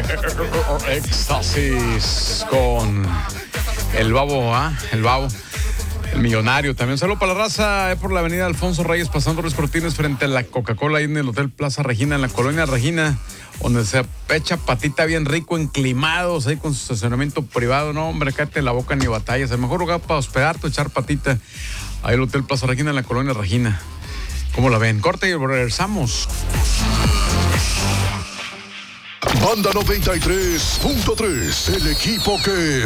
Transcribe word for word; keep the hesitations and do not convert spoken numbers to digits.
Éxtasis con el babo, ¿ah? ¿eh? El babo. El millonario. También saludo para la raza, eh, por la avenida Alfonso Reyes, pasando Ruiz Cortines frente a la Coca-Cola, ahí en el Hotel Plaza Regina, en la colonia Regina, donde se echa patita bien rico, enclimados, ahí con su estacionamiento privado. No, hombre, cállate la boca ni batallas. El mejor lugar para hospedarte, echar patita, ahí el Hotel Plaza Regina, en la colonia Regina. ¿Cómo la ven? Corte y regresamos. Banda noventa y tres punto tres, el equipo que